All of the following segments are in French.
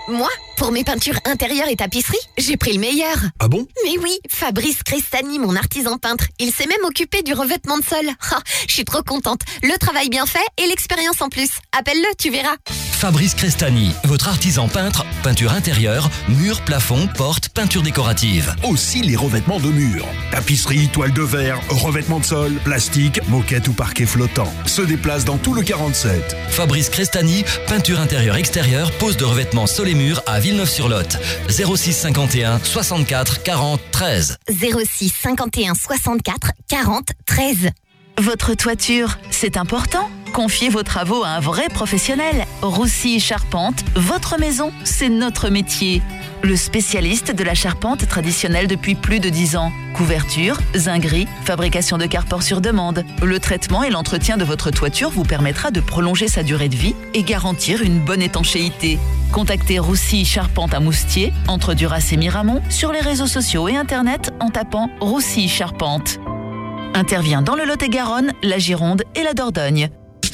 Moi, pour mes peintures intérieures et tapisseries, j'ai pris le meilleur. Ah bon? Mais oui, Fabrice Crestani, mon artisan peintre. Il s'est même occupé du revêtement de sol. Ah, je suis trop contente. Le travail bien fait et l'expérience en plus. Appelle-le, tu verras. Fabrice Crestani, votre artisan peintre, peinture intérieure, murs, plafonds, portes, peinture décorative. Aussi les revêtements de murs. Tapisserie, toile de verre, revêtement de sol, plastique, moquette ou parquet flottant. Se déplace dans tout le 47. Fabrice Crestani, peinture intérieure-extérieure, pose de revêtements sol et murs à Villeneuve-sur-Lot. 06 51 64 40 13. 06 51 64 40 13. Votre toiture, c'est important? Confiez vos travaux à un vrai professionnel. Roussy Charpente, votre maison, c'est notre métier. Le spécialiste de la charpente traditionnelle depuis plus de 10 ans. Couverture, zinguerie, fabrication de carport sur demande. Le traitement et l'entretien de votre toiture vous permettra de prolonger sa durée de vie et garantir une bonne étanchéité. Contactez Roussy Charpente à Moustier, entre Duras et Miramont, sur les réseaux sociaux et internet en tapant Roussy Charpente. Intervient dans le Lot-et-Garonne, la Gironde et la Dordogne.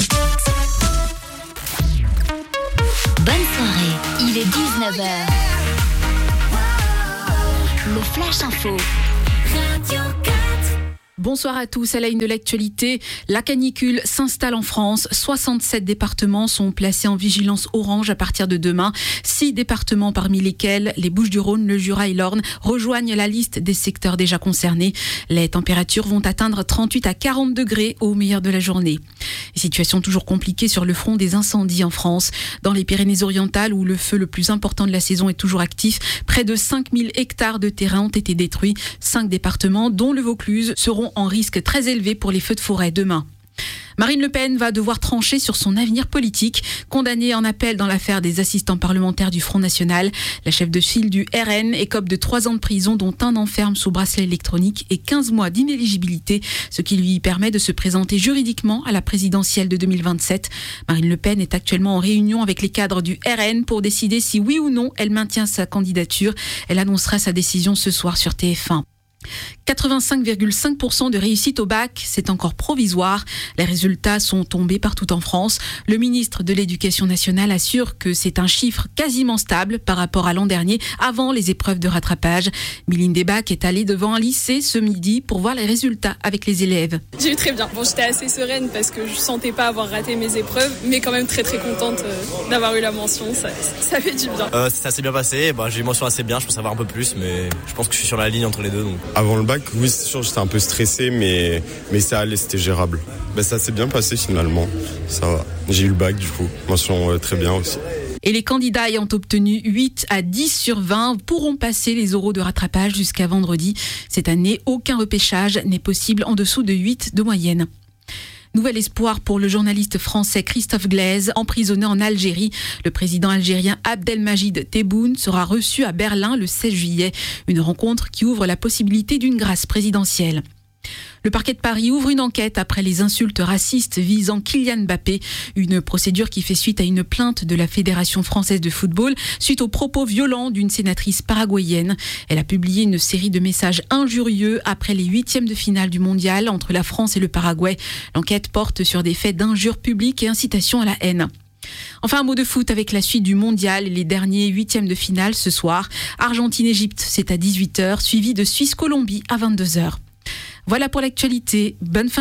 Bonne soirée, il est 19h. Le Flash Info. Radio 4. Bonsoir à tous. À la une de l'actualité, la canicule s'installe en France. 67 départements sont placés en vigilance orange à partir de demain. 6 départements parmi lesquels les Bouches-du-Rhône, le Jura et l'Orne rejoignent la liste des secteurs déjà concernés. Les températures vont atteindre 38 à 40 degrés au meilleur de la journée. Situation toujours compliquée sur le front des incendies en France. Dans les Pyrénées-Orientales, où le feu le plus important de la saison est toujours actif, près de 5000 hectares de terrain ont été détruits. 5 départements, dont le Vaucluse, seront en risque très élevé pour les feux de forêt demain. Marine Le Pen va devoir trancher sur son avenir politique. Condamnée en appel dans l'affaire des assistants parlementaires du Front National, la chef de file du RN écope de 3 ans de prison, dont 1 an ferme sous bracelet électronique et 15 mois d'inéligibilité, ce qui lui permet de se présenter juridiquement à la présidentielle de 2027. Marine Le Pen est actuellement en réunion avec les cadres du RN pour décider si oui ou non elle maintient sa candidature. Elle annoncera sa décision ce soir sur TF1. 85,5% de réussite au bac, c'est encore provisoire. Les résultats sont tombés partout en France. Le ministre de l'Éducation nationale assure que c'est un chiffre quasiment stable par rapport à l'an dernier, avant les épreuves de rattrapage. Mylène Debac est allée devant un lycée ce midi pour voir les résultats avec les élèves. J'ai eu très bien. Bon, j'étais assez sereine parce que je sentais pas avoir raté mes épreuves, mais quand même très très contente d'avoir eu la mention. Ça fait du bien. Ça s'est bien passé. J'ai une mention assez bien. Je pense savoir un peu plus, mais je pense que je suis sur la ligne entre les deux. Donc. Avant le bac, oui, c'est sûr, j'étais un peu stressé, mais ça allait, c'était gérable. Ça s'est bien passé finalement, ça va. J'ai eu le bac du coup, mention très bien aussi. Et les candidats ayant obtenu 8 à 10 sur 20 pourront passer les oraux de rattrapage jusqu'à vendredi. Cette année, aucun repêchage n'est possible en dessous de 8 de moyenne. Nouvel espoir pour le journaliste français Christophe Glaise, emprisonné en Algérie. Le président algérien Abdelmajid Tebboune sera reçu à Berlin le 16 juillet. Une rencontre qui ouvre la possibilité d'une grâce présidentielle. Le parquet de Paris ouvre une enquête après les insultes racistes visant Kylian Mbappé. Une procédure qui fait suite à une plainte de la Fédération française de football suite aux propos violents d'une sénatrice paraguayenne. Elle a publié une série de messages injurieux après les 8e de finale du mondial entre la France et le Paraguay. L'enquête porte sur des faits d'injures publiques et incitation à la haine. Enfin, un mot de foot avec la suite du mondial et les derniers 8e de finale ce soir. Argentine-Égypte, c'est à 18h, suivi de Suisse-Colombie à 22h. Voilà pour l'actualité. Bonne fin